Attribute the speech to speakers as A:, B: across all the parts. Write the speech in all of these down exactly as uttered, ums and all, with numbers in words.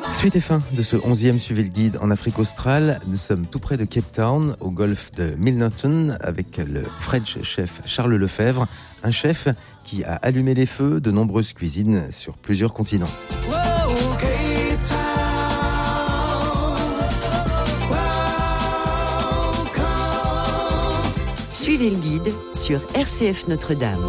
A: Suite et fin de ce onzième Suivez le guide en Afrique australe. Nous sommes tout près de Cape Town, au golfe de Milnerton, avec le French chef Charles Lefebvre, un chef qui a allumé les feux de nombreuses cuisines sur plusieurs continents.
B: Suivez le guide sur R C F Notre-Dame.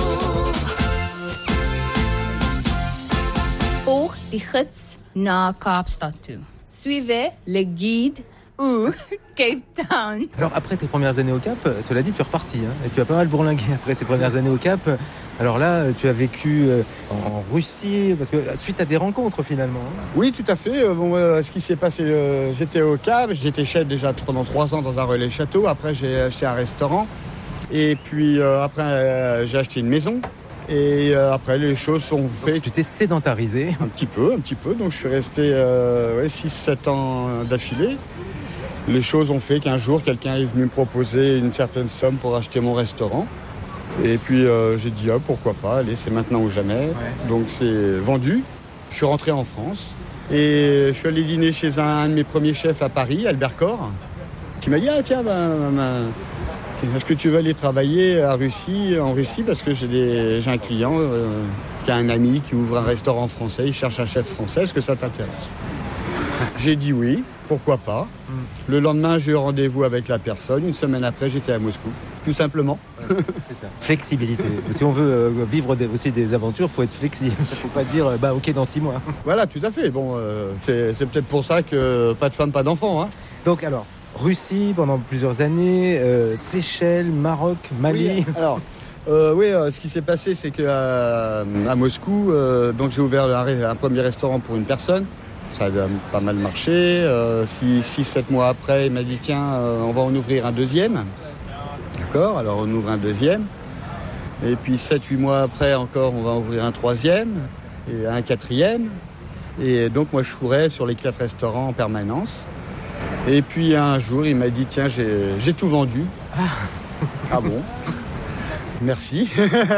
C: Volg die gids na Kaapstad toe. Suivez le guide ou Cape Town.
A: Alors après tes premières années au Cap, cela dit, tu es reparti, hein, et tu as pas mal bourlingué après ces premières années au Cap. Alors là, tu as vécu en Russie, parce que suite à des rencontres finalement.
D: Oui, tout à fait. Bon, euh, ce qui s'est passé, euh, j'étais au Cap, j'étais chef déjà pendant trois ans dans un relais château. Après, j'ai acheté un restaurant. Et puis euh, après, euh, j'ai acheté une maison. Et euh, après, les choses sont faites.
A: Donc, tu t'es sédentarisé.
D: Un petit peu, un petit peu. Donc, je suis resté euh, ouais, six sept ans d'affilée. Les choses ont fait qu'un jour, quelqu'un est venu me proposer une certaine somme pour acheter mon restaurant. Et puis, euh, j'ai dit, ah, pourquoi pas, allez, c'est maintenant ou jamais. Ouais. Donc, c'est vendu. Je suis rentré en France. Et je suis allé dîner chez un, un de mes premiers chefs à Paris, Albert Corr, qui m'a dit, ah, tiens, ben... ben est-ce que tu veux aller travailler à Russie, en Russie parce que j'ai, des, j'ai un client euh, qui a un ami qui ouvre un restaurant français, il cherche un chef français, est-ce que ça t'intéresse? J'ai dit oui, pourquoi pas. Mm. Le lendemain, j'ai eu rendez-vous avec la personne. Une semaine après, j'étais à Moscou, tout simplement.
A: Ouais, c'est ça. Flexibilité. Si on veut euh, vivre des, aussi des aventures, il faut être flexible. Il ne faut pas dire, bah ok, dans six mois.
D: Voilà, tout à fait. Bon, euh, c'est, c'est peut-être pour ça que pas de femme, pas d'enfant. Hein.
A: Donc alors, Russie pendant plusieurs années, euh, Seychelles, Maroc, Mali.
D: Oui, alors, euh, oui, euh, ce qui s'est passé, c'est qu'à à Moscou, euh, donc j'ai ouvert un, un premier restaurant pour une personne. Ça a pas mal marché. Euh, six sept mois après, il m'a dit tiens, euh, on va en ouvrir un deuxième. D'accord, alors on ouvre un deuxième. Et puis sept huit mois après encore, on va ouvrir un troisième et un quatrième. Et donc moi je courais sur les quatre restaurants en permanence. Et puis un jour, il m'a dit tiens, j'ai, j'ai tout vendu. Ah, ah bon? Merci.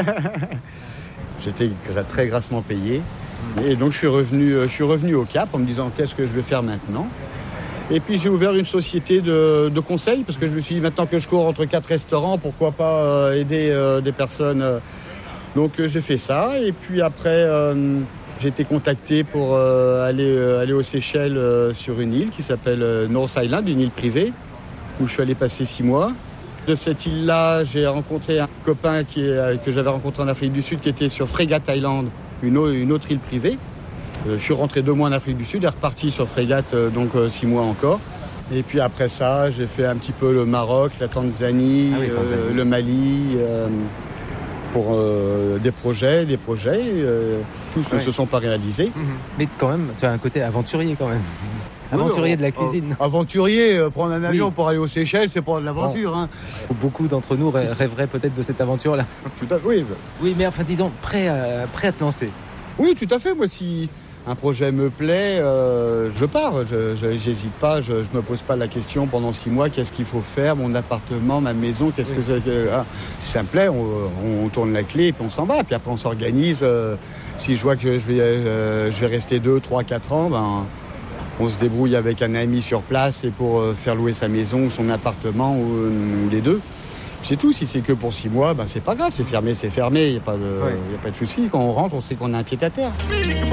D: J'étais très grassement payé. Et donc je suis revenu, je suis revenu au Cap en me disant qu'est-ce que je vais faire maintenant. Et puis j'ai ouvert une société de, de conseil parce que je me suis dit maintenant que je cours entre quatre restaurants, pourquoi pas euh, aider euh, des personnes. Euh. Donc euh, j'ai fait ça. Et puis après, euh, j'ai été contacté pour euh, aller, euh, aller aux Seychelles euh, sur une île qui s'appelle euh, North Island, une île privée, où je suis allé passer six mois. De cette île-là, j'ai rencontré un copain qui est, que j'avais rencontré en Afrique du Sud qui était sur Fregat Island, une, une autre île privée. Euh, je suis rentré deux mois en Afrique du Sud et reparti sur Fregat, euh, donc euh, six mois encore. Et puis après ça, j'ai fait un petit peu le Maroc, la Tanzanie, ah oui, Tanzanie. Euh, le Mali, euh, pour euh, des projets, des projets. Euh, tous ouais. ne se sont pas réalisés.
A: Mmh. Mais quand même, tu as un côté aventurier quand même. Aventurier oui, de la cuisine.
D: Euh, aventurier, euh, prendre un avion oui. pour aller aux Seychelles, c'est pas de l'aventure. Bon. Hein.
A: Beaucoup d'entre nous rêveraient peut-être de cette aventure-là.
D: Tout à fait. Oui,
A: oui, mais enfin, disons, prêt à, prêt à te lancer.
D: Oui, tout à fait. Moi, si un projet me plaît, euh, je pars. Je, je, j'hésite pas. Je, je me pose pas la question pendant six mois. Qu'est-ce qu'il faut faire? Mon appartement, ma maison. Qu'est-ce oui. que c'est que, ah, si ça me plaît, on, on tourne la clé et puis on s'en va. Puis après, on s'organise. Euh, si je vois que je vais, euh, je vais rester deux, trois, quatre ans, ben. On se débrouille avec un ami sur place et pour faire louer sa maison ou son appartement ou, ou les deux. C'est tout. Si c'est que pour six mois, ben c'est pas grave. C'est fermé, c'est fermé. Il n'y a pas de, ouais. y a pas de souci. Quand on rentre, on sait qu'on a un pied à terre.